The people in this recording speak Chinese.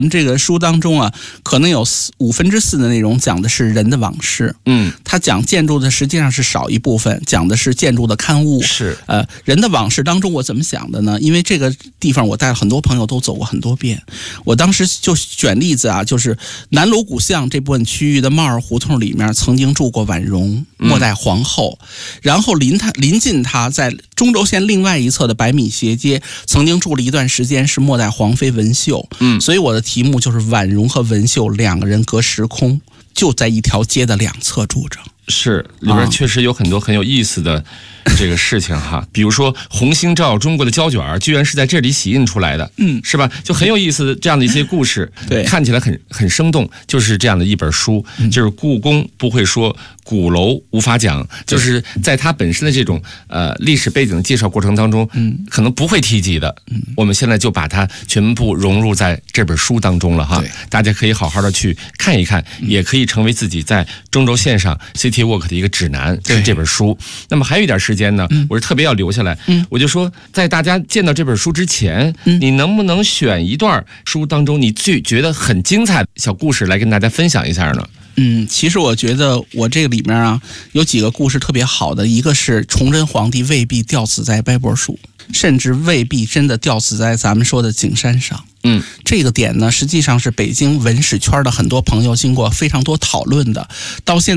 我们这个书当中啊，可能有4/5的内容讲的是人的往事。它讲建筑的实际上是少一部分，讲的是建筑的刊物。 是， 人的往事当中我怎么想的呢？因为这个地方我带了很多朋友都走过很多遍，我当时就选例子啊，就是南锣鼓巷这部分区域的帽儿胡同里面曾经住过婉容，末代皇后，然后临近她在中轴线另外一侧的百米斜街曾经住了一段时间是末代皇妃文秀。所以我的题目就是婉容和文秀两个人隔时空，就在一条街的两侧住着。 是，里边确实有很多很有意思的这个事情哈，比如说红星照中国的胶卷居然是在这里洗印出来的，是吧？就很有意思的这样的一些故事， 对， 看起来很生动，就是这样的一本书，就是故宫不会说，鼓楼无法讲，就是在它本身的这种历史背景的介绍过程当中，可能不会提及的，我们现在就把它全部融入在这本书当中了哈，大家可以好好的去看一看，也可以成为自己在中轴线上 City Walk 的一个指南，是这本书。那么还有一点时间呢，我是特别要留下来，我就说在大家见到这本书之前，你能不能选一段书当中你最觉得很精彩的小故事来跟大家分享一下呢？ 其实我觉得我这个里面啊有几个故事特别好的，一个是崇祯皇帝未必吊死在掰柏树，甚至未必真的吊死在咱们说的景山上。这个点呢，实际上是北京文史圈的很多朋友经过非常多讨论的，到现在